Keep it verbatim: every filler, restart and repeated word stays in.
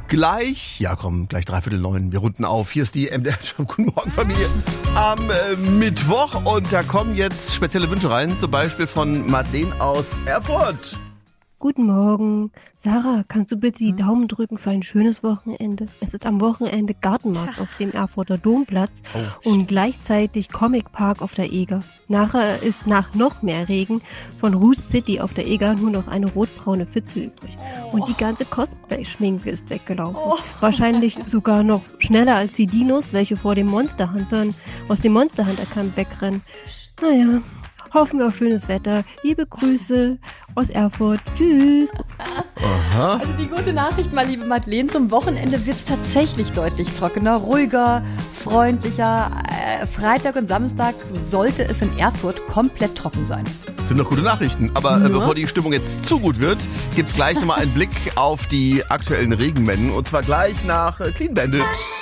Gleich, ja komm, gleich dreiviertel neun, wir runden auf. Hier ist die M D R-Show. Guten Morgen, Familie. Am äh, Mittwoch und da kommen jetzt spezielle Wünsche rein, zum Beispiel von Madeleine aus Erfurt. Guten Morgen. Sarah, kannst du bitte die Daumen drücken für ein schönes Wochenende? Es ist am Wochenende Gartenmarkt auf dem Erfurter Domplatz oh. und gleichzeitig Comic Park auf der Eger. Nachher ist nach noch mehr Regen von Roost City auf der Eger nur noch eine rotbraune Pfütze übrig. Und die ganze Cosplay-Schminke ist weggelaufen. Oh. Wahrscheinlich sogar noch schneller als die Dinos, welche vor dem Monster Huntern aus dem Monster Hunter Camp wegrennen. Naja, hoffen wir auf schönes Wetter. Liebe Grüße aus Erfurt. Tschüss. Aha. Also die gute Nachricht, mal liebe Madeleine, zum Wochenende wird es tatsächlich deutlich trockener, ruhiger, freundlicher. Äh, Freitag und Samstag sollte es in Erfurt komplett trocken sein. Das sind noch gute Nachrichten, aber ja. äh, bevor die Stimmung jetzt zu gut wird, gibt's gleich nochmal einen Blick auf die aktuellen Regenmengen und zwar gleich nach äh, Clean Bandit.